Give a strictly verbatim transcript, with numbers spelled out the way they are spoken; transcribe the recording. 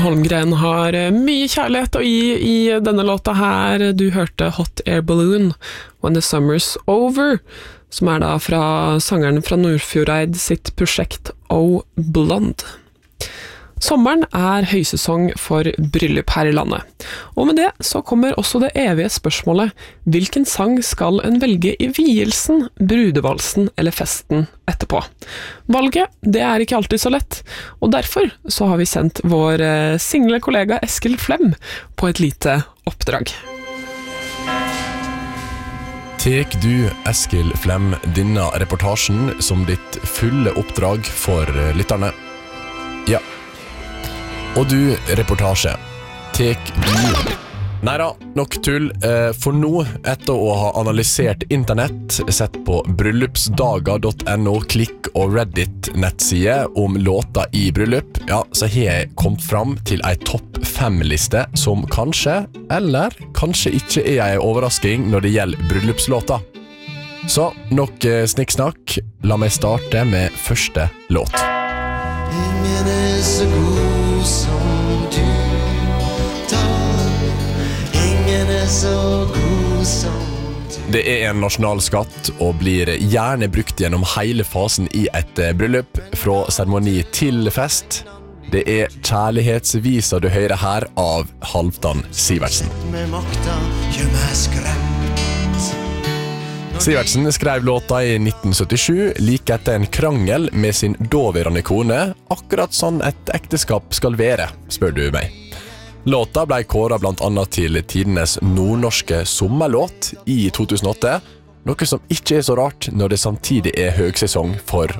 Holmgren har mye kjærlighet å gi i denne låta her. Du hørte Hot Air Balloon, When the Summer's Over, som er da fra sangeren fra Nordfjordeid sitt prosjekt Oh Blonde. Sommeren er høysesong for bryllup her i landet. Og med det så kommer også det evige spørsmålet: hvilken sang skal en velge i vielsen, brudevalsen eller festen etterpå? Valget, det er ikke alltid så lett, og derfor så har vi sendt vår single kollega Eskil Flem på et lite oppdrag. Tek du, Eskil Flem, denne reportasjen som ditt fulle oppdrag for lytterne? Ja. Og du, reportasje, tek du... Neida, nok tull, for nå, etter å ha analysert internett, sett på bryllupsdager punktum no, klikk og Reddit-nettside om låter i bryllup, ja, så har jeg kommet fram til ei topp fem-liste som kanskje, eller kanskje ikke er ei overrasking når det gjelder bryllupslåter. Så, nok snikksnakk, la meg starte med første låt. Ingen er så god som du, da. Ingen er så god som du. Det er en nasjonalskatt og blir gjerne brukt gjennom hele fasen i et bryllup, fra seremoni til fest. Det er kjærlighetsvisa du hører her av Halvdan Sivertsen. Med makta gjør meg skremt. Sivertsen skrev låta i nitten syttisju, like etter en krangel med sin daværende kone, akkurat sånn et ekteskap skal være, spør du meg. Låta ble kåret blant annet til tidenes nordnorske sommerlåt i to tusen og åtte, noe som ikke er så rart når det samtidig er høgsesong for